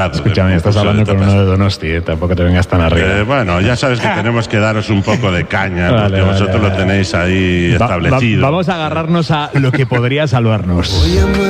Escúchame, estás hablando con uno de Donosti, tampoco te vengas tan arriba. Bueno, ya sabes que tenemos que daros un poco de caña, porque vosotros lo tenéis ahí establecido. Vamos a agarrarnos a lo que podría salvarnos.